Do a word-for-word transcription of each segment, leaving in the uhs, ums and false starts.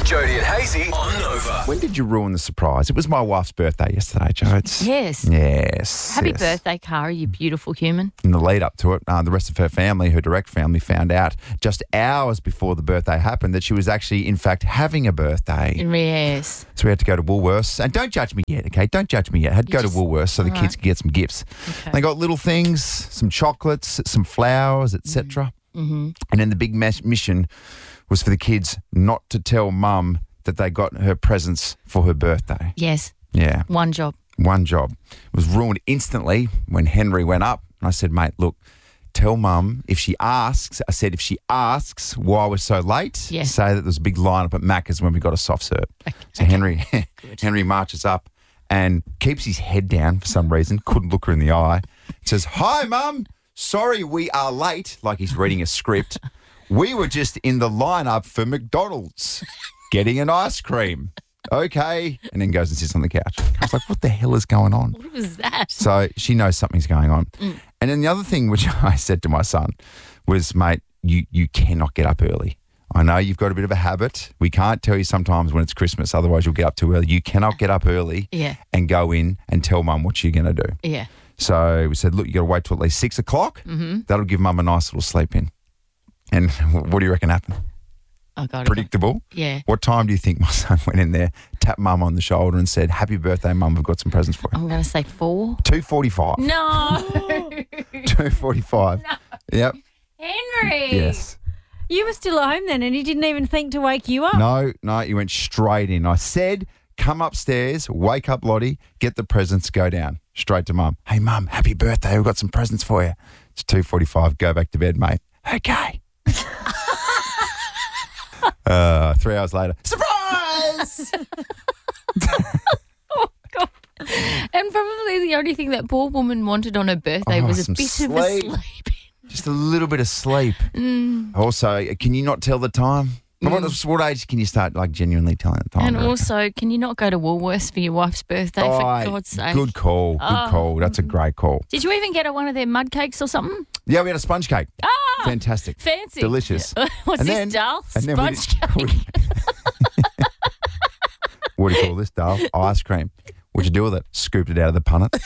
Jody and Hazy on Nova. When did you ruin the surprise? It was my wife's birthday yesterday, Jodes. Yes. Yes. Happy yes. birthday, Cara, you beautiful human. In the lead up to it, uh, the rest of her family, her direct family, found out just hours before the birthday happened that she was actually, in fact, having a birthday. Yes. So we had to go to Woolworths. And don't judge me yet, okay? Don't judge me yet. I had to You go just- to Woolworths so the all kids right. could get some gifts. Okay. They got little things, some chocolates, some flowers, et cetera. Mm-hmm. And then the big mes- mission was for the kids not to tell mum that they got her presents for her birthday. Yes. Yeah. One job. One job. It was ruined instantly when Henry went up. And I said, mate, look, tell mum if she asks, I said, if she asks why we're so late, Yeah. say that there's a big line up at Macca's when we got a soft serve. Okay. So Henry Henry marches up and keeps his head down for some reason, couldn't look her in the eye, says, hi, mum, sorry we are late, like he's reading a script. We were just in the lineup for McDonald's getting an ice cream. Okay. And then goes and sits on the couch. I was like, what the hell is going on? What was that? So she knows something's going on. Mm. And then the other thing which I said to my son was, mate, you, you cannot get up early. I know you've got a bit of a habit. We can't tell you sometimes when it's Christmas, otherwise you'll get up too early. You cannot get up early Yeah. and go in and tell mum what you're going to do. Yeah. So we said, look, you got to wait till at least six o'clock. Mm-hmm. That'll give mum a nice little sleep in. And what do you reckon happened? Oh, God. Predictable. Yeah. What time do you think my son went in there, tapped mum on the shoulder and said, happy birthday, mum, we've got some presents for you? I'm going to say four. two forty-five. No. two forty-five. No. Yep. Henry. Yes. You were still at home then and he didn't even think to wake you up. No, no, you went straight in. I said, come upstairs, wake up Lottie, get the presents, go down. Straight to mum. Hey, mum, happy birthday. We've got some presents for you. It's two forty-five. Go back to bed, mate. Okay. uh, three hours later, surprise! Oh, God. And probably the only thing that poor woman wanted on her birthday Oh, was a some bit sleep. of a sleep. Just a little bit of sleep. Mm. Also, can you not tell the time? What, what age can you start like genuinely telling the time? And I reckon? also, can you not go to Woolworths for your wife's birthday, Oh, for God's sake? Good call. Good Oh. call. That's a great call. Did you even get her one of their mud cakes or something? Yeah, we had a sponge cake. Ah, Fantastic. fancy. Delicious. What's And this, then- doll? and then we Sponge did- cake. What do you call this, Dale? Ice cream. What'd you do with it? Scooped it out of the punnet.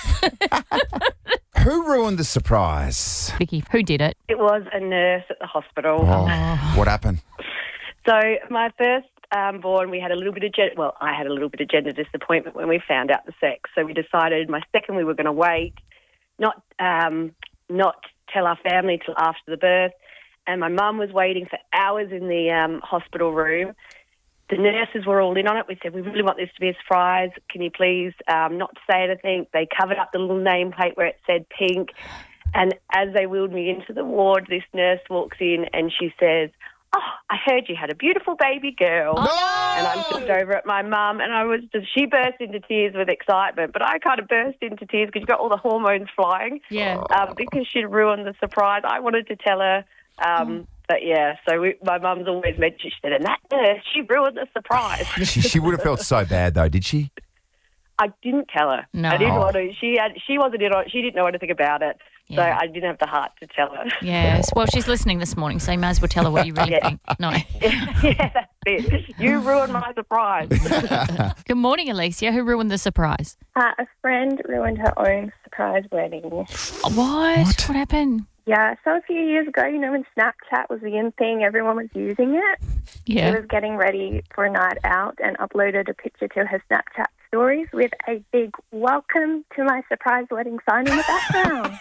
Who ruined the surprise? Vicky, who did it? It was a nurse at the hospital. Oh, what happened? So my first um, born, we had a little bit of gen- well, I had a little bit of gender disappointment when we found out the sex. So we decided my second we were going to wait, not um, not tell our family till after the birth. And my mum was waiting for hours in the um, hospital room. The nurses were all in on it. We said, we really want this to be a surprise. Can you please um, not say anything? They covered up the little nameplate where it said pink. And as they wheeled me into the ward, this nurse walks in and she says, oh, I heard you had a beautiful baby girl. No! And I looked over at my mum and I was just, she burst into tears with excitement, but I kind of burst into tears because you got all the hormones flying. Yeah. Um, because she'd ruined the surprise. I wanted to tell her, um, but yeah, so we, my mum's always mentioned, she said, and that nurse, she ruined the surprise. She, she would have felt so bad, though, did she? I didn't tell her. No. I didn't Oh. want to. She had. She wasn't in on. She didn't know anything about it, so Yeah. I didn't have the heart to tell her. Yes. Well, she's listening this morning, so you may as well tell her what you really Yeah. think. No. Yeah, that's it. You ruined my surprise. Good morning, Alicia. Who ruined the surprise? Uh, a friend ruined her own surprise wedding. What? What, happened? Yeah, so a few years ago, you know, when Snapchat was the in thing, everyone was using it. She Yeah. was getting ready for a night out and uploaded a picture to her Snapchat stories with a big welcome to my surprise wedding sign in the background.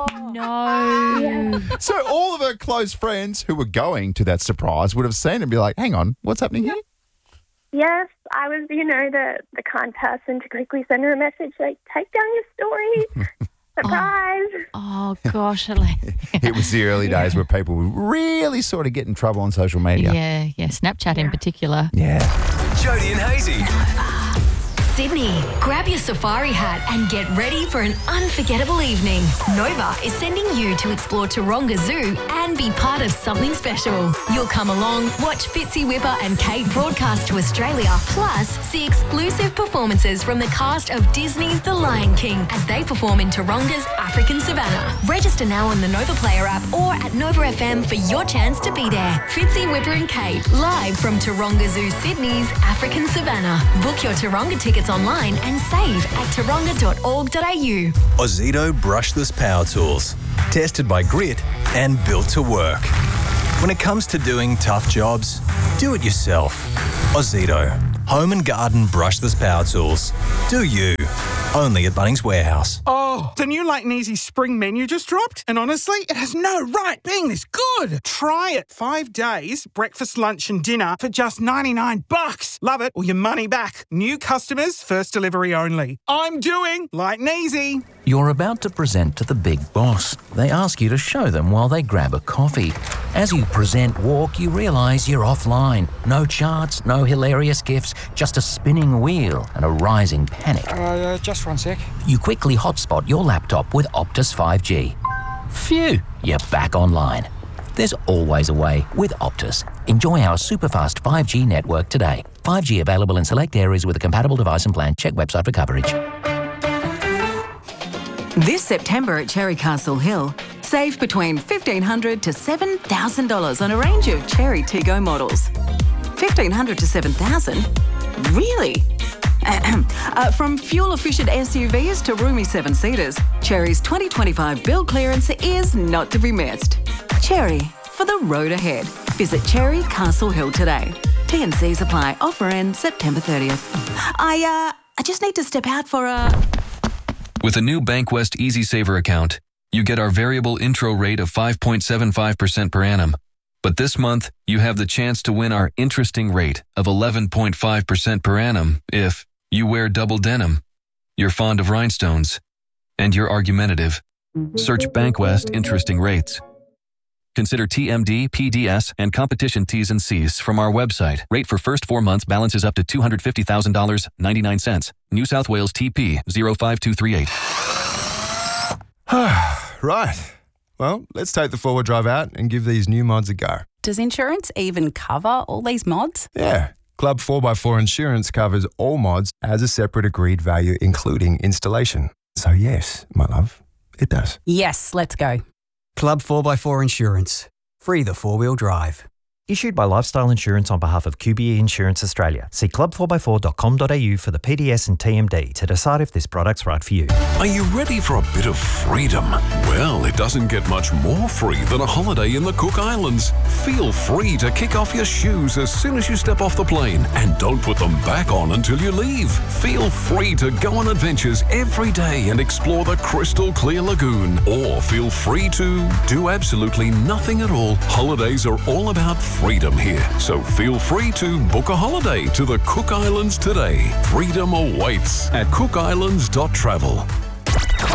No. Yeah. So all of her close friends who were going to that surprise would have seen and be like, hang on, what's happening here? Yes, I was, you know, the, the kind person to quickly send her a message like, take down your story. Surprise. Oh, gosh, Alicia. It was the early days where people would really sort of get in trouble on social media. Yeah, yeah. Snapchat in particular. Yeah. Jody and Hazy. Sydney. Grab your safari hat and get ready for an unforgettable evening. Nova is sending you to explore Taronga Zoo and be part of something special. You'll come along, watch Fitzy Whipper and Kate broadcast to Australia, plus see exclusive performances from the cast of Disney's The Lion King as they perform in Taronga's African Savannah. Register now on the Nova Player app or at Nova F M for your chance to be there. Fitzy Whipper and Kate, live from Taronga Zoo Sydney's African Savannah. Book your Taronga tickets online and save at taronga dot org dot a u. Ozito brushless power tools. Tested by Grit and built to work. When it comes to doing tough jobs, do it yourself. Ozito. Home and garden brushless power tools. Do you. Only at Bunnings Warehouse. Oh, the new Light and Easy spring menu just dropped, and honestly, it has no right being this good. Try it. Five days, breakfast, lunch and dinner for just ninety-nine bucks. Love it or your money back. New customers, first delivery only. I'm doing Light and Easy. You're about to present to the big boss. They ask you to show them while they grab a coffee. As you present walk, you realise you're offline. No charts, no hilarious gifs, just a spinning wheel and a rising panic. Uh, just one sec. You quickly hotspot your laptop with Optus five G. Phew, you're back online. There's always a way with Optus. Enjoy our superfast five G network today. five G available in select areas with a compatible device and plan. Check website for coverage. This September at Cherry Castle Hill, save between fifteen hundred dollars to seven thousand dollars on a range of Cherry Tiggo models. fifteen hundred dollars to seven thousand dollars? Really? uh, from fuel-efficient S U Vs to roomy seven-seaters, Cherry's twenty twenty-five build clearance is not to be missed. Cherry, for the road ahead. Visit Cherry Castle Hill today. T and Cs apply. Offer ends September thirtieth. I, uh, I just need to step out for a... With a new Bankwest Easy Saver account, you get our variable intro rate of five point seven five percent per annum. But this month, you have the chance to win our interesting rate of eleven point five percent per annum if you wear double denim, you're fond of rhinestones, and you're argumentative. Search Bankwest Interesting Rates. Consider T M D, P D S, and competition T's and C's from our website. Rate for first four months balances up to two hundred fifty thousand dollars and ninety-nine cents. New South Wales T P zero five two three eight. Right. Well, let's take the four-wheel drive out and give these new mods a go. Does insurance even cover all these mods? Yeah. Club four by four Insurance covers all mods as a separate agreed value, including installation. So yes, my love, it does. Yes, let's go. Club four by four Insurance. Free the four-wheel drive. Issued by Lifestyle Insurance on behalf of Q B E Insurance Australia. See club four by four dot com dot a u for the P D S and T M D to decide if this product's right for you. Are you ready for a bit of freedom? Well, it doesn't get much more free than a holiday in the Cook Islands. Feel free to kick off your shoes as soon as you step off the plane and don't put them back on until you leave. Feel free to go on adventures every day and explore the crystal clear lagoon. Or feel free to do absolutely nothing at all. Holidays are all about freedom here. So feel free to book a holiday to the Cook Islands today. Freedom awaits at cook islands dot travel.